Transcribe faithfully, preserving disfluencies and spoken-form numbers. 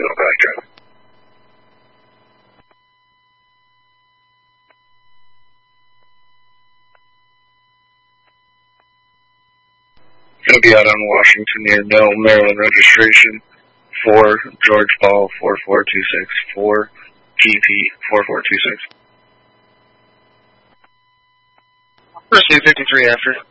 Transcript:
Kilo backtrack. Gonna be out on Washington near no Maryland registration for George Paul four four two six four G P four four two six. Proceed fifty-three after.